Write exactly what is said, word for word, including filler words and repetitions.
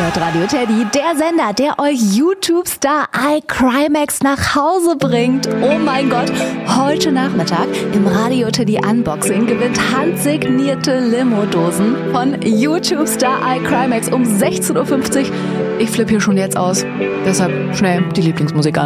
hört Radio Teddy, der Sender, der euch YouTube-Star iCrimex nach Hause bringt. Oh mein Gott, heute Nachmittag im Radio Teddy Unboxing gewinnt handsignierte Limo-Dosen von YouTube-Star iCrimex um sechzehn Uhr fünfzig. Ich flippe hier schon jetzt aus. Deshalb schnell die Lieblingsmusik an.